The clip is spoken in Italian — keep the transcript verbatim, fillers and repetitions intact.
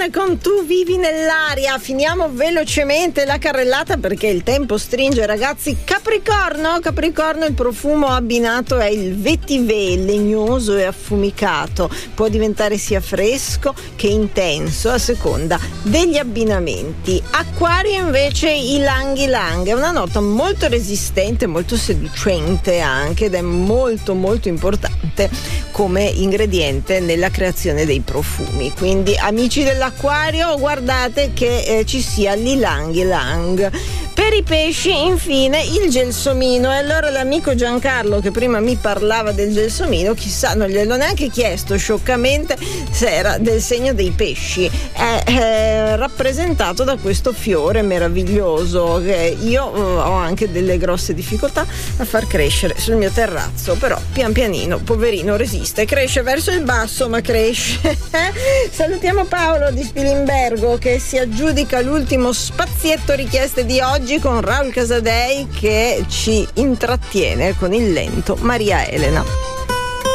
Simone con Tu vivi nell'aria. Finiamo velocemente la carrellata perché il tempo stringe, ragazzi. Capricorno, Capricorno, il profumo abbinato è il vetiver, legnoso e affumicato. Può diventare sia fresco che intenso a seconda degli abbinamenti. Acquario invece ylang ylang, è una nota molto resistente, molto seducente anche, ed è molto molto importante come ingrediente nella creazione dei profumi. Quindi amici dell'acquario, guardate che eh, ci sia l'ylang ylang. Per i pesci infine il gelsomino. E allora l'amico Giancarlo che prima mi parlava del gelsomino, chissà, non gliel'ho neanche chiesto scioccamente se era del segno dei pesci. È, è rappresentato da questo fiore meraviglioso che io eh, ho anche delle grosse difficoltà a far crescere sul mio terrazzo, però pian pianino, poverino, resiste, cresce verso il basso ma cresce. Salutiamo Paolo di Spilimbergo che si aggiudica l'ultimo spazietto richieste di oggi con Raul Casadei che ci intrattiene con il lento Maria Elena.